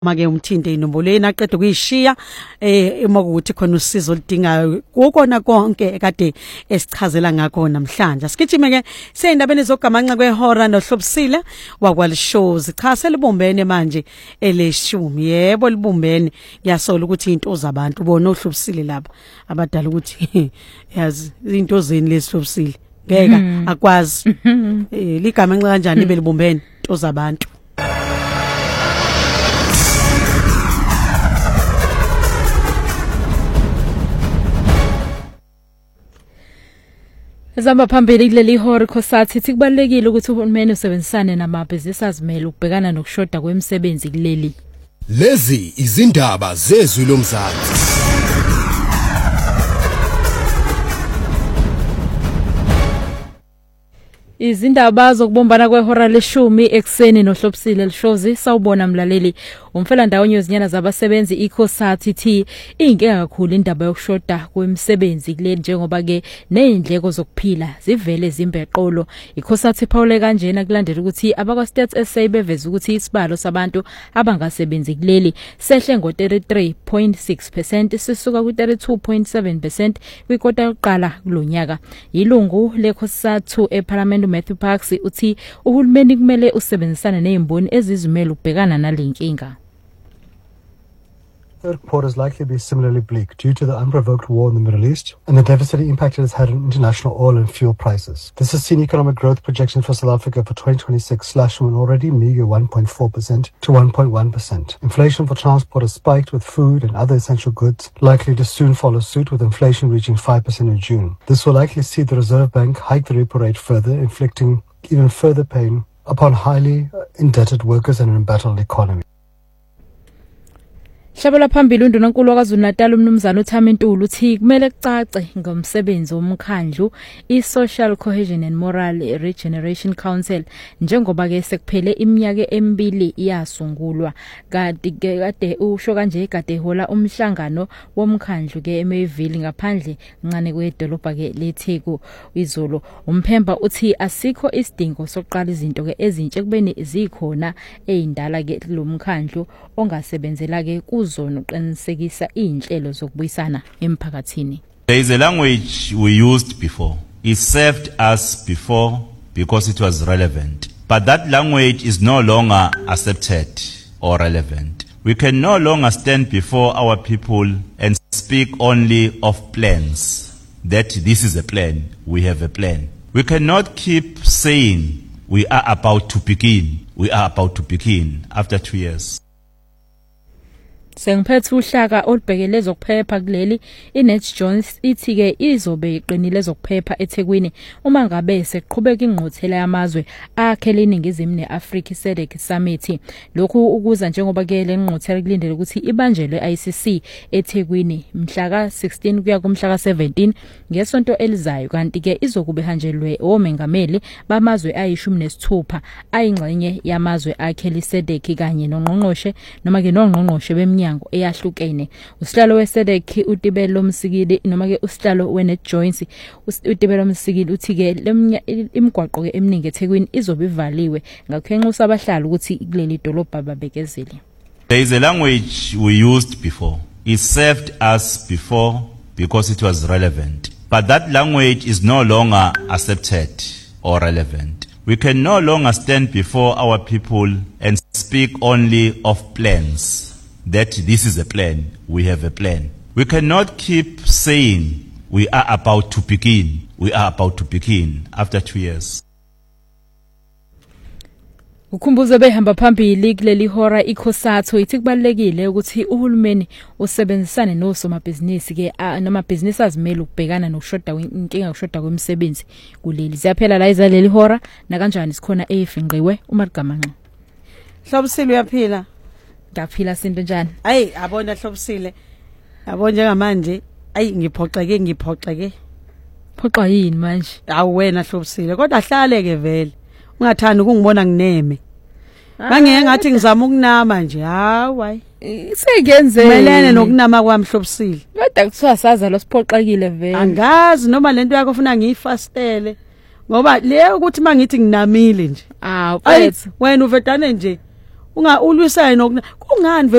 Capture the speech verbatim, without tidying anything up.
make umthinte inombolweni aqeda ukuyishiya eh uma ukuthi khona usizo lidingayo ukona konke ekade esichazela ngakho namhlanje sikithime ke seyindabeni zogamanxa kwehora nohlobisile wakwalishows cha selibumbene manje eleshumi yebo libumbene ngiyasola ukuthi into zabantu bona ohlobisile lapha abadala ukuthi yazi into zeni lesihlobisile ngeka akwazi eh ligamanxa kanjani belibumbene into zabantu. Zamba phambili kuleli hora khosathi ithi kubalekile ukuthi uhulumeni usebenzisane namabhizinisi azimele ukubhekana nokushoda kwemisebenzi kuleli. Lezi izindaba zezwi lomzansi. Izindaba zokubombana kwehora leshumi ekseni nohlobisile lishozi sawubona mlaleli umfela ndawonye izinyana zabasebenzi ikhosati thi inkinga kakhulu indaba yokushoda kwemisebenzi kuleli njengoba ke nezindleko zokuphila zivele zimbeqolo ikhosati Paul kanjena kulandela ukuthi abakwa Stats S A beveza ukuthi isibalo sabantu abangasebenzi kuleli sehle ngo thirty-three point six percent sisuka ku thirty-two point seven percent kwikota yokuqala kulonyaka ilungu lekhosati eParliament Matthew Parks uthi uhulumeni kumele usebenzisane nezimboni ezizimele ukubhekana nalenkinga. Third quarter is likely to be similarly bleak due to the unprovoked war in the Middle East and the devastating impact it has had on international oil and fuel prices. This has seen economic growth projections for South Africa for twenty twenty-six slash from an already meager one point four percent to one point one percent. Inflation for transport has spiked with food and other essential goods, likely to soon follow suit with inflation reaching five percent in June. This will likely see the Reserve Bank hike the repo rate further, inflicting even further pain upon highly indebted workers and an embattled economy. Shabela phambili undunankulu kwaZulu Natal umnumzana uThami Ntuli uthi kumele kucace ngomsebenzi womkhandlu iSocial Cohesion and Moral Regeneration Council njengoba ke sekuphele iminyaka emibili iyasungulwa kade kade usho kanje kade hola umhlangano womkhandlu ke eMayville ngaphandle ncane kwedolobha ke leTheku izolo umphemba uthi asikho isidingo sokuqala izinto ke ezintshe kubeni zikhona ezindala ke lomkhandlu ongasebenzela ke zona uqinisekisa inhlelo zokubuyisana emphakathini. There is a language we used before. It served us before because it was relevant. But that language is no longer accepted or relevant. We can no longer stand before our people and speak only of plans. That this is a plan, we have a plan. We cannot keep saying we are about to begin, we are about to begin after two years. Sengiphethe uhlaka olubhekele zokuphepha kuleli iNet Jones ithi ke izobe iqinile zokuphepha eThekwini uma ngabe seqhubeka ingqothela yamazwe akhele iningizimu neAfrica S A D C Summit lokhu ukuza njengoba ke lengqothela kulindele ukuthi ibanjelwe I C C eThekwini mhla ka sixteen kuya kumhla ka seventeen ngesonto elizayo kanti ke izokube hanjelwe omengameli bamazwe ayishumi nesithupha ayingxenye yamazwe akhele I C A D C kanye nongqongqoshe noma ke nongqongqoshe bemnyango eyahlukene usihlalo we S A D C uTibelo Msikili noma ke usihlalo weNet Jones uTibelo Msikili uthi ke imigwaqo ke eminingi eThekwini izobe ivaliwe ngakhenxa abahlali ukuthi kuleli dolobha babekezele. There is a language we used before. It served us before because it was relevant. But that language is no longer accepted or relevant. We can no longer stand before our people and speak only of plans. That this is a plan, we have a plan. We cannot keep saying we are about to begin, we are about to begin after two years. Ukhumbuze behamba phambili kuleli hora ikhosatho ithi kubalekile ukuthi uhulumeni usebenzisane nosomabhizinisi ke namabhizinisi azimele ukubhekana nokushoda inkinga yokushoda kwemisebenzi kuleli siyaphela la izaleli hora na kanjani sikhona eyifinqiwe uMargamanqa. Hlobisile uyaphila. Ngaphila sinto njani? Hayi abona Hlobisile. Yabo njengamanje ayi ngiphoxeke ngiphoxeke. Phoqa yini manje? Awu wena Hlobisile kodwa hlaleke vele. Ungathanda ukungibona ngineme. Mangeke ngathi ngizama ukunama nje. Hawu hayi. Sengenzeni. Melene nokunama kwami Hlobisile. Kodwa kuthiwa saza lo siphoqekile vele. Angazi noma lento yakho ufuna ngiyifastele. Ngoba le ukuthi mangithi nginamile nje. Ah, mfethu wena uvedane nje. Unga ulwisana nokuna ungani